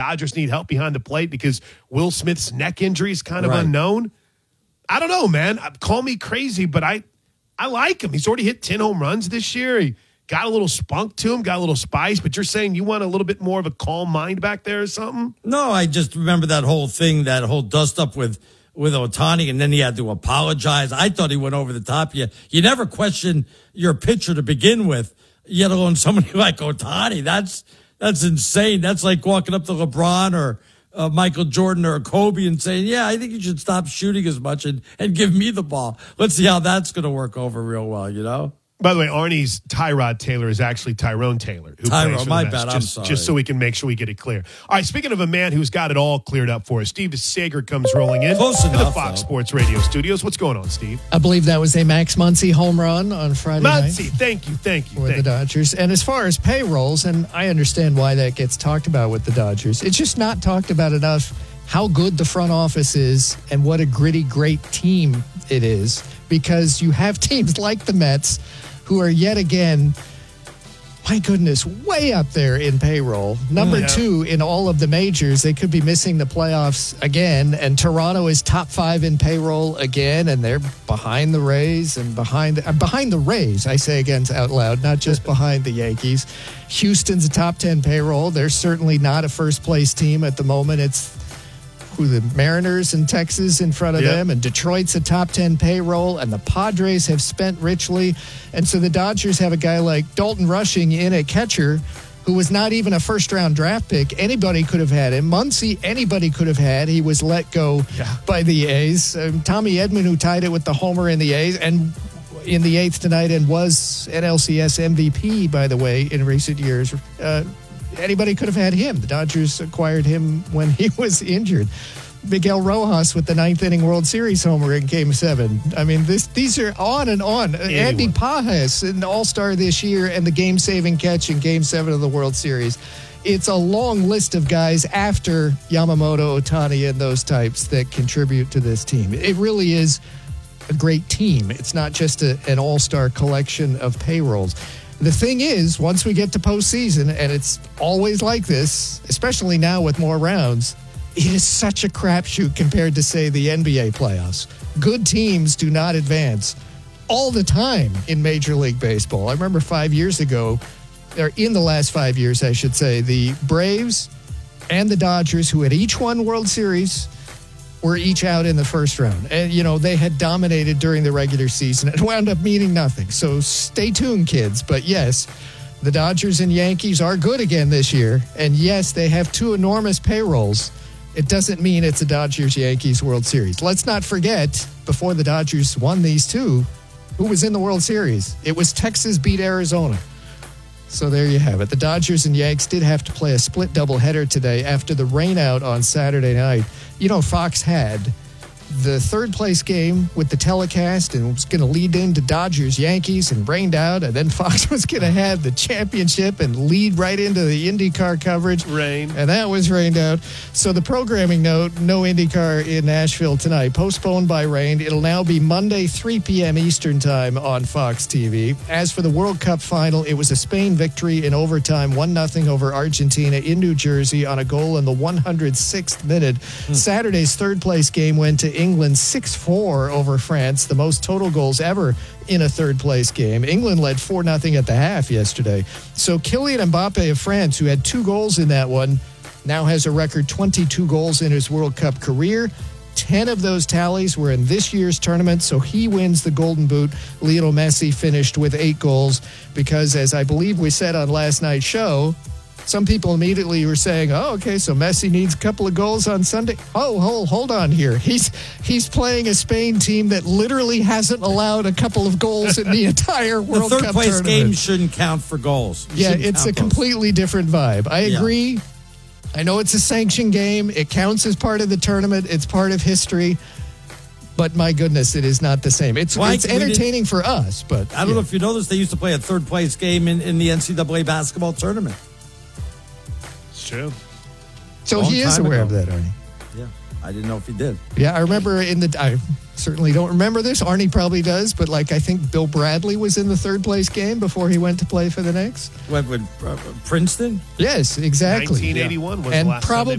Dodgers need help behind the plate because Will Smith's neck injury is kind of unknown. I don't know, man. Call me crazy, but I like him. He's already hit 10 home runs this year. He got a little spunk to him, got a little spice, but you're saying you want a little bit more of a calm mind back there or something? No, I just remember that whole thing, that whole dust-up with Ohtani, and then he had to apologize. I thought he went over the top. You never question your pitcher to begin with, yet alone somebody like Ohtani. That's insane. That's like walking up to LeBron or Michael Jordan or Kobe and saying, yeah, I think you should stop shooting as much and give me the ball. Let's see how that's going to work over real well, you know? By the way, Arnie's Tyrod Taylor is actually Tyrone Taylor. Tyrone, my bad. I'm sorry. Just so we can make sure we get it clear. All right, speaking of a man who's got it all cleared up for us, Steve Sager comes rolling in Close to enough, the Fox Sports Radio studios. What's going on, Steve? I believe that was a Max Muncy home run on Friday night. Muncy, thank you. For the Dodgers. And as far as payrolls, and I understand why that gets talked about with the Dodgers, it's just not talked about enough how good the front office is and what a gritty, great team it is, because you have teams like the Mets who are yet again, my goodness, way up there in payroll. Number 2 in all of the majors. They could be missing the playoffs again. And Toronto is top 5 in payroll again. And they're behind the Rays and behind the Rays, I say again out loud, not just behind the Yankees. Houston's a top 10 payroll. They're certainly not a first place team at the moment. It's the Mariners in Texas in front of them, and Detroit's a top 10 payroll, and the Padres have spent richly. And so the Dodgers have a guy like Dalton Rushing in at catcher who was not even a first-round draft pick. Anybody could have had him. Muncy, anybody could have had. He was let go by the A's. Tommy Edman, who tied it with the homer in the A's, and in the 8th tonight, and was NLCS MVP, by the way, in recent years. Anybody could have had him. The Dodgers acquired him when he was injured. Miguel Rojas with the 9th inning World Series homer in Game 7. I mean, these are on and on. Andy Pajas, an all-star this year, and the game-saving catch in Game 7 of the World Series. It's a long list of guys after Yamamoto, Ohtani, and those types that contribute to this team. It really is a great team. It's not just an all-star collection of payrolls. The thing is, once we get to postseason, and it's always like this, especially now with more rounds, it is such a crapshoot compared to, say, the NBA playoffs. Good teams do not advance all the time in Major League Baseball. I remember 5 years ago, or in the last 5 years, I should say, the Braves and the Dodgers, who had each won World Series, were each out in the first round. And, they had dominated during the regular season and wound up meaning nothing. So stay tuned, kids. But yes, the Dodgers and Yankees are good again this year. And yes, they have 2 enormous payrolls. It doesn't mean it's a Dodgers-Yankees World Series. Let's not forget, before the Dodgers won these 2, who was in the World Series? It was Texas beat Arizona. So there you have it. The Dodgers and Yanks did have to play a split doubleheader today after the rainout on Saturday night. Fox had the third-place game with the telecast and was going to lead into Dodgers-Yankees and rained out, and then Fox was going to have the championship and lead right into the IndyCar coverage. Rain. And that was rained out. So the programming note, no IndyCar in Nashville tonight, postponed by rain. It'll now be Monday, 3 p.m. Eastern time on Fox TV. As for the World Cup final, it was a Spain victory in overtime, 1-0 over Argentina in New Jersey on a goal in the 106th minute. Saturday's third-place game went to England 6-4 over France, the most total goals ever in a third-place game. England led 4-0 at the half yesterday. So Kylian Mbappe of France, who had 2 goals in that one, now has a record 22 goals in his World Cup career. 10 of those tallies were in this year's tournament, so he wins the Golden Boot. Lionel Messi finished with 8 goals because, as I believe we said on last night's show, some people immediately were saying, oh, okay, so Messi needs a couple of goals on Sunday. Oh, hold on here. He's playing a Spain team that literally hasn't allowed a couple of goals in the entire World Cup tournament. The third-place game shouldn't count for goals. It's a completely different vibe. I agree. Yeah. I know it's a sanctioned game. It counts as part of the tournament. It's part of history. But my goodness, it is not the same. It's entertaining for us, but I don't know if you know this. They used to play a third-place game in the NCAA basketball tournament. True. So he is aware of that, Arnie. Yeah, I didn't know if he did. Yeah, I remember I certainly don't remember this. Arnie probably does, but I think Bill Bradley was in the third-place game before he went to play for the Knicks. What, with Princeton? Yes, exactly. 1981 was and the last probably